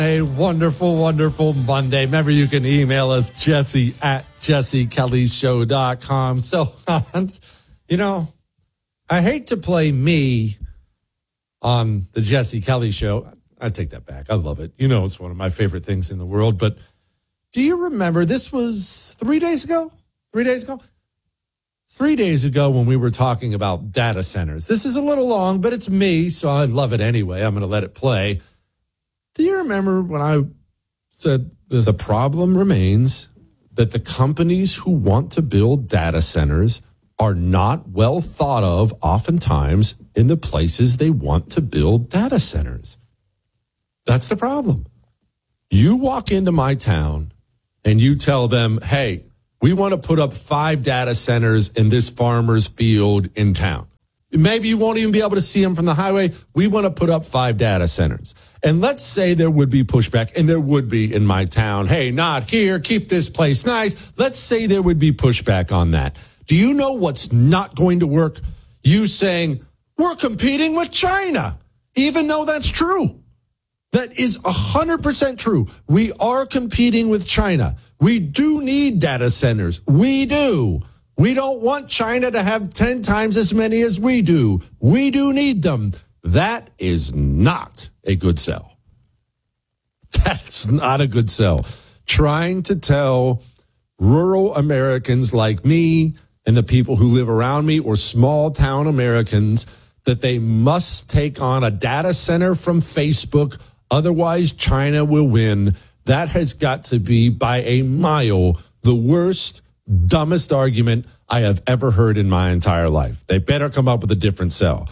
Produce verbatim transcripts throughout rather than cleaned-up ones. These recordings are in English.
A wonderful, wonderful Monday. Remember, you can email us, Jesse at jesse kelly show dot com. So, you know, I hate to play me on the Jesse Kelly Show. I take that back. I love it. You know, it's one of my favorite things in the world. But do you remember, this was three days ago? Three days ago? Three days ago when we were talking about data centers. This is a little long, but it's me, so I love it anyway. I'm going to let it play. Do you remember when I said the problem remains that the companies who want to build data centers are not well thought of oftentimes in the places they want to build data centers? That's the problem. You walk into my town and you tell them, hey, we want to put up five data centers in this farmer's field in town. Maybe you won't even be able to see them from the highway. We want to put up five data centers. And let's say there would be pushback, and there would be in my town. Hey, not here. Keep this place nice. Let's say there would be pushback on that. Do you know what's not going to work? You saying, we're competing with China, even though that's true. That is one hundred percent true. We are competing with China. We do need data centers. We do. We don't want China to have ten times as many as we do. We do need them. That is not a good sell. That's not a good sell. Trying to tell rural Americans like me and the people who live around me, or small town Americans, that they must take on a data center from Facebook, otherwise China will win. That has got to be by a mile the worst, dumbest argument I have ever heard in my entire life. They better come up with a different sell.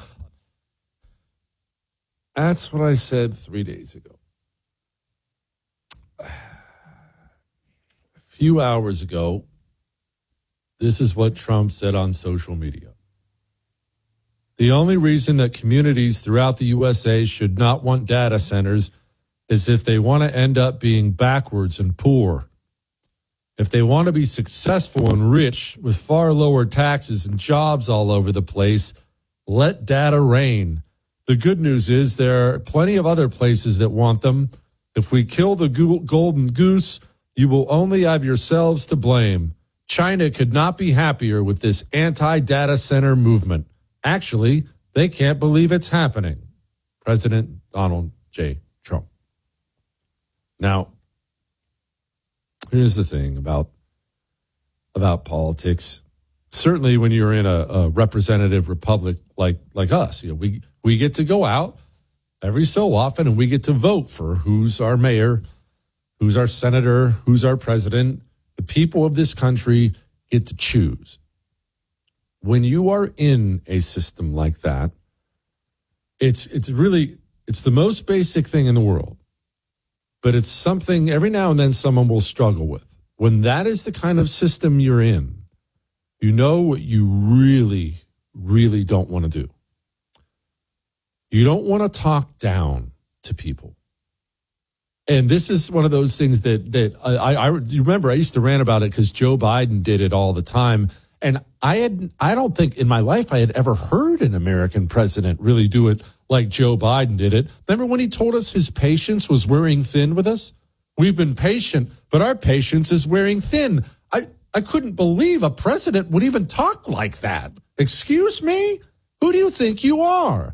That's what I said three days ago. A few hours ago, this is what Trump said on social media. The only reason that communities throughout the U S A should not want data centers is if they want to end up being backwards and poor. If they want to be successful and rich with far lower taxes and jobs all over the place, let data reign. The good news is there are plenty of other places that want them. If we kill the golden goose, you will only have yourselves to blame. China could not be happier with this anti-data center movement. Actually, they can't believe it's happening. President Donald J. Trump. Now, here's the thing about, about politics. Certainly when you're in a, a representative republic like, like us, you know, we, we get to go out every so often and we get to vote for who's our mayor, who's our senator, who's our president. The people of this country get to choose. When you are in a system like that, it's it's really, it's the most basic thing in the world. But it's something every now and then someone will struggle with. When that is the kind of system you're in, you know what you really, really don't want to do. You don't want to talk down to people. And this is one of those things that that I, I you remember I used to rant about it because Joe Biden did it all the time. And I had I don't think in my life I had ever heard an American president really do it like Joe Biden did it. Remember when he told us his patience was wearing thin with us? We've been patient, but our patience is wearing thin. I, I couldn't believe a president would even talk like that. Excuse me? Who do you think you are?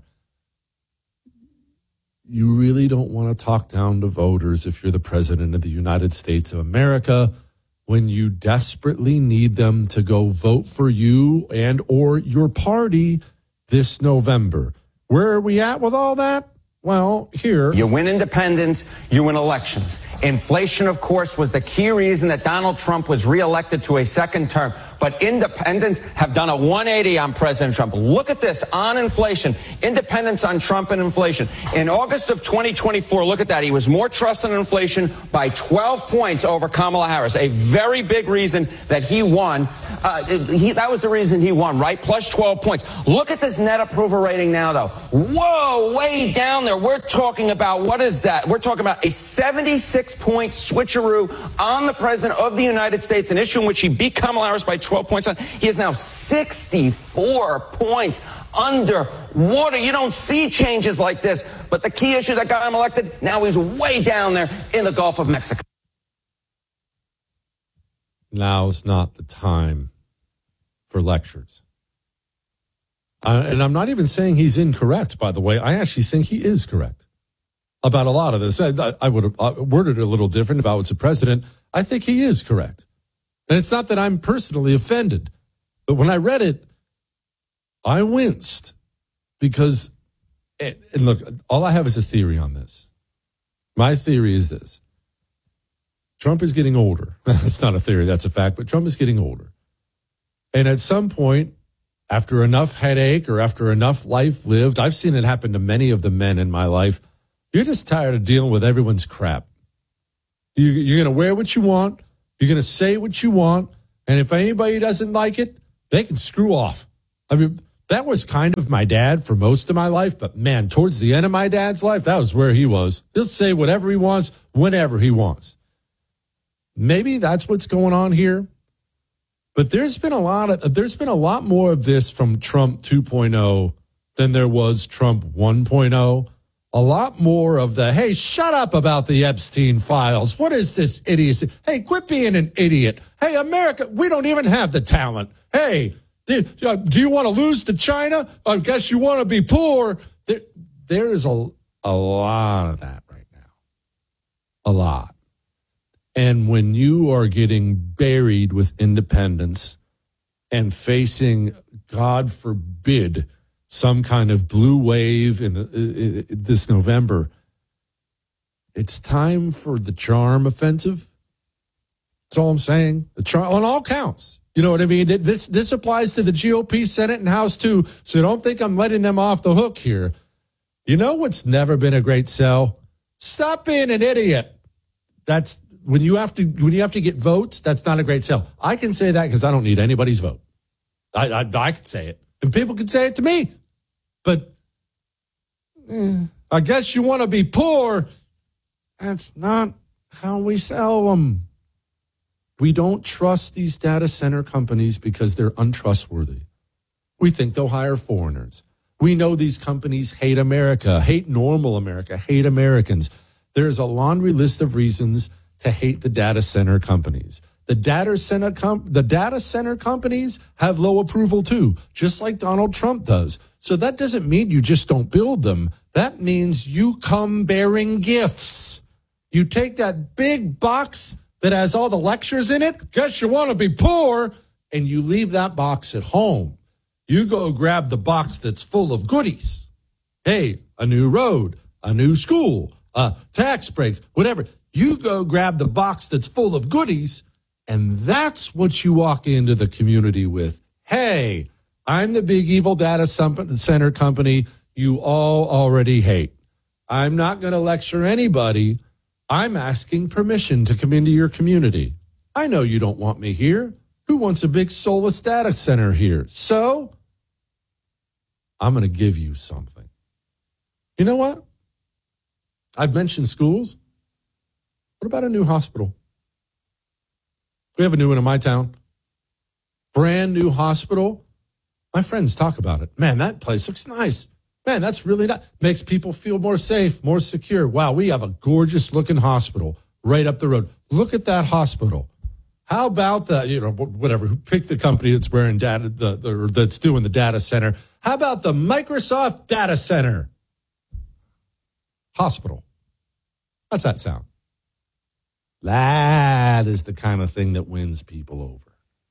You really don't want to talk down to voters if you're the president of the United States of America when you desperately need them to go vote for you and or your party this November. Where are we at with all that? Well, here. You win independents, you win elections. Inflation, of course, was the key reason that Donald Trump was reelected to a second term. But independents have done a one eighty on President Trump. Look at this on inflation. Independents on Trump and inflation. In August of twenty twenty-four, look at that. He was more trusted in inflation by twelve points over Kamala Harris. A very big reason that he won. Uh, he, that was the reason he won, right? Plus twelve points. Look at this net approval rating now, though. Whoa, way down there. We're talking about, what is that? We're talking about a seventy-six point switcheroo on the President of the United States, an issue in which he beat Kamala Harris by twelve points on. He is now sixty-four points underwater. You don't see changes like this. But the key issue that got him elected, now he's way down there in the Gulf of Mexico. Now's not the time for lectures. Uh, and I'm not even saying he's incorrect, by the way. I actually think he is correct about a lot of this. I, I would have worded it a little different if I was the president. I think he is correct. And it's not that I'm personally offended. But when I read it, I winced because, and look, all I have is a theory on this. My theory is this. Trump is getting older. That's not a theory, that's a fact, but Trump is getting older. And at some point, after enough headache or after enough life lived, I've seen it happen to many of the men in my life, you're just tired of dealing with everyone's crap. You, you're going to wear what you want. You're going to say what you want. And if anybody doesn't like it, they can screw off. I mean, that was kind of my dad for most of my life. But, man, towards the end of my dad's life, that was where he was. He'll say whatever he wants, whenever he wants. Maybe that's what's going on here. But there's been a lot of there's been a lot more of this from Trump two point oh than there was Trump one point oh. A lot more of the, hey, shut up about the Epstein files. What is this idiocy? Hey, quit being an idiot. Hey, America, we don't even have the talent. Hey, do, do you want to lose to China? I guess you want to be poor. There, there is a, a lot of that right now. A lot. And when you are getting buried with independence and facing, God forbid, some kind of blue wave in, the, in this November, it's time for the charm offensive. That's all I'm saying. The charm on all counts. You know what I mean? This this applies to the G O P, Senate, and House too. So don't think I'm letting them off the hook here. You know what's never been a great sell? Stop being an idiot. That's when you have to when you have to get votes. That's not a great sell. I can say that because I don't need anybody's vote. I I, I can say it, and people can say it to me. But eh, I guess you want to be poor. That's not how we sell them. We don't trust these data center companies because they're untrustworthy. We think they'll hire foreigners. We know these companies hate America, hate normal America, hate Americans. There's a laundry list of reasons to hate the data center companies. The data center com- the data center companies have low approval too, just like Donald Trump does. So that doesn't mean you just don't build them. That means you come bearing gifts. You take that big box that has all the lectures in it, guess you want to be poor, and you leave that box at home. You go grab the box that's full of goodies. Hey, a new road, a new school, uh, tax breaks, whatever. You go grab the box that's full of goodies, and that's what you walk into the community with. Hey, I'm the big evil data center company you all already hate. I'm not going to lecture anybody. I'm asking permission to come into your community. I know you don't want me here. Who wants a big soulless data center here? So I'm going to give you something. You know what? I've mentioned schools. What about a new hospital? We have a new one in my town. Brand new hospital. My friends talk about it. Man, that place looks nice. Man, that's really nice. Makes people feel more safe, more secure. Wow, we have a gorgeous looking hospital right up the road. Look at that hospital. How about the, you know, whatever, who picked the company that's wearing data, the, the or that's doing the data center. How about the Microsoft Data Center Hospital? How's that sound? That is the kind of thing that wins people over.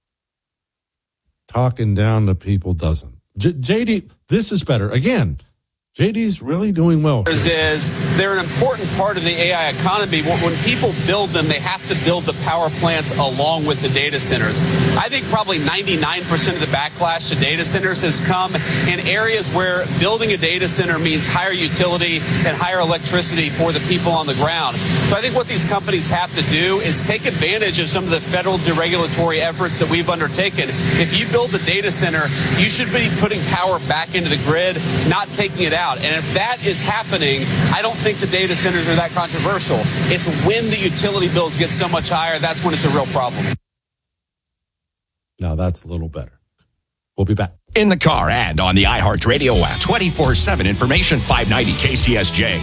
Talking down to people doesn't. J- J D, this is better. Again, J D's really doing well. Is they're an important part of the A I economy. When people build them, they have to build the power plants along with the data centers. I think probably ninety-nine percent of the backlash to data centers has come in areas where building a data center means higher utility and higher electricity for the people on the ground. So I think what these companies have to do is take advantage of some of the federal deregulatory efforts that we've undertaken. If you build a data center, you should be putting power back into the grid, not taking it out. And if that is happening, I don't think the data centers are that controversial. It's when the utility bills get so much higher, that's when it's a real problem. Now that's a little better. We'll be back. In the car and on the iHeartRadio app. twenty-four seven information, five ninety K C S J.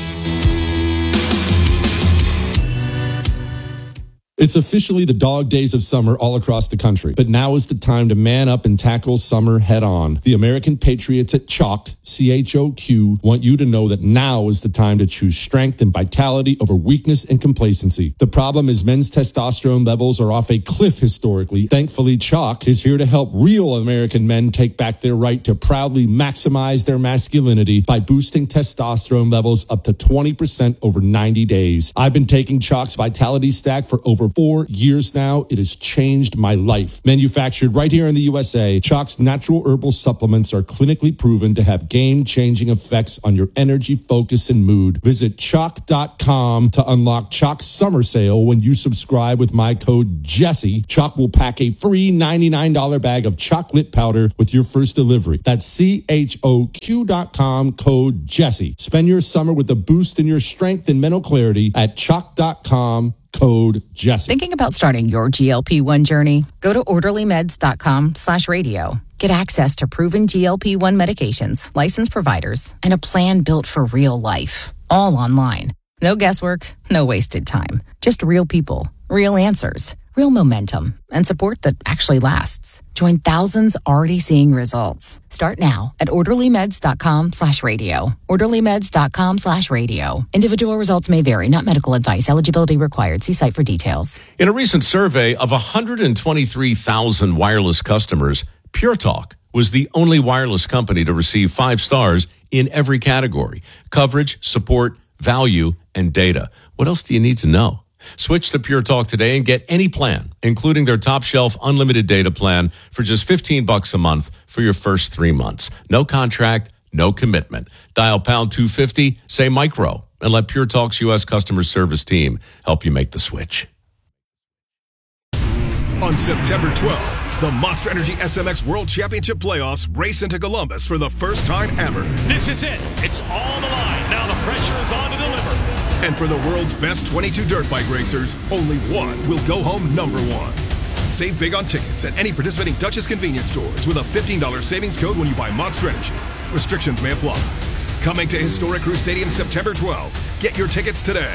It's officially the dog days of summer all across the country, but now is the time to man up and tackle summer head on. The American Patriots at Chalk, C H O Q, want you to know that now is the time to choose strength and vitality over weakness and complacency. The problem is men's testosterone levels are off a cliff historically. Thankfully, Chalk is here to help real American men take back their right to proudly maximize their masculinity by boosting testosterone levels up to twenty percent over ninety days. I've been taking Chalk's Vitality Stack for over four years now. It has changed my life. Manufactured right here in the U S A, Chalk's natural herbal supplements are clinically proven to have game-changing effects on your energy, focus, and mood. Visit chalk dot com to unlock Chalk's summer sale. When you subscribe with my code Jesse, Chalk will pack a free ninety-nine dollars bag of chocolate powder with your first delivery. That's C H O Q dot com, code Jesse. Spend your summer with a boost in your strength and mental clarity at chalk dot com. Code Jesse. Thinking about starting your G L P one journey? Go to orderly meds dot com slash radio. Get access to proven G L P one medications, licensed providers, and a plan built for real life. All online. No guesswork, no wasted time. Just real people, real answers, real momentum, and support that actually lasts. Join thousands already seeing results. Start now at orderly meds dot com slash radio. orderly meds dot com slash radio. Individual results may vary, not medical advice. Eligibility required. See site for details. In a recent survey of one hundred twenty-three thousand wireless customers, Pure Talk was the only wireless company to receive five stars in every category: coverage, support, value, and data. What else do you need to know? Switch to Pure Talk today and get any plan, including their top shelf unlimited data plan, for just fifteen bucks a month for your first three months. No contract, no commitment. Dial pound two fifty, say micro, and let Pure Talk's U S customer service team help you make the switch. On September twelfth, the Monster Energy S M X World Championship Playoffs race into Columbus for the first time ever. This is it. It's on the line. Now the pressure is on to deliver. And for the world's best twenty-two dirt bike racers, only one will go home number one. Save big on tickets at any participating Dutchess convenience stores with a fifteen dollars savings code when you buy Monster Energy. Restrictions may apply. Coming to Historic Crew Stadium September twelfth. Get your tickets today.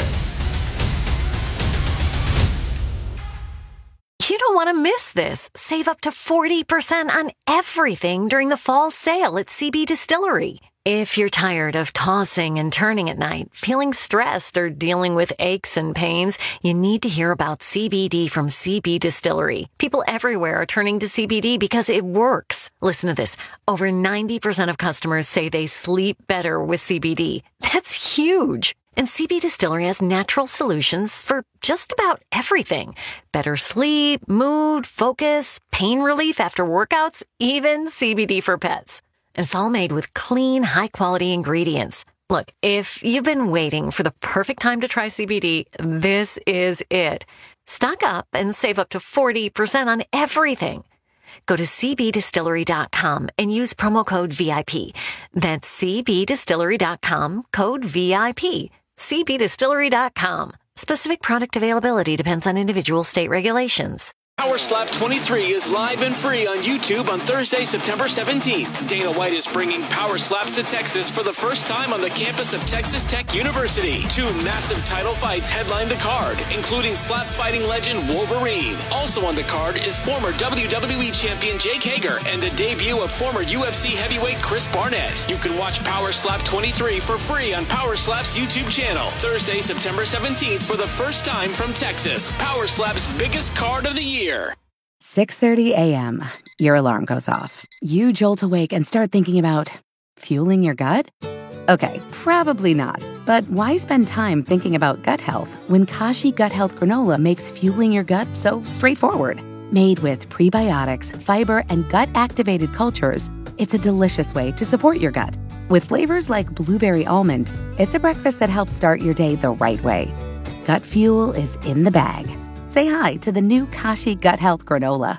You don't want to miss this. Save up to forty percent on everything during the fall sale at C B Distillery. If you're tired of tossing and turning at night, feeling stressed, or dealing with aches and pains, you need to hear about C B D from C B Distillery. People everywhere are turning to C B D because it works. Listen to this. Over ninety percent of customers say they sleep better with C B D. That's huge. And C B Distillery has natural solutions for just about everything. Better sleep, mood, focus, pain relief after workouts, even C B D for pets. And it's all made with clean, high-quality ingredients. Look, if you've been waiting for the perfect time to try C B D, this is it. Stock up and save up to forty percent on everything. Go to c b distillery dot com and use promo code V I P. That's c b distillery dot com, code V I P. c b distillery dot com. Specific product availability depends on individual state regulations. Power Slap twenty-three is live and free on YouTube on Thursday, September seventeenth. Dana White is bringing Power Slaps to Texas for the first time on the campus of Texas Tech University. Two massive title fights headline the card, including slap fighting legend Wolverine. Also on the card is former W W E champion Jake Hager and the debut of former U F C heavyweight Chris Barnett. You can watch Power Slap twenty-three for free on Power Slap's YouTube channel. Thursday, September seventeenth for the first time from Texas. Power Slap's biggest card of the year. six thirty a.m. Your alarm goes off. You jolt awake and start thinking about fueling your gut? Okay, probably not. But why spend time thinking about gut health when Kashi Gut Health Granola makes fueling your gut so straightforward? Made with prebiotics, fiber, and gut-activated cultures, it's a delicious way to support your gut. With flavors like blueberry almond, it's a breakfast that helps start your day the right way. Gut fuel is in the bag. Say hi to the new Kashi Gut Health Granola.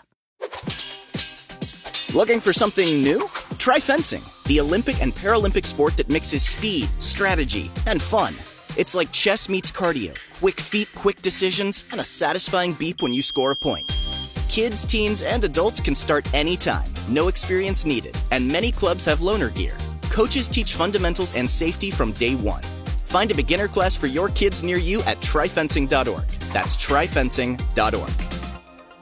Looking for something new? Try fencing, the Olympic and Paralympic sport that mixes speed, strategy, and fun. It's like chess meets cardio. Quick feet, quick decisions, and a satisfying beep when you score a point. Kids, teens, and adults can start anytime. No experience needed. And many clubs have loaner gear. Coaches teach fundamentals and safety from day one. Find a beginner class for your kids near you at tri fencing dot org. That's tri fencing dot org.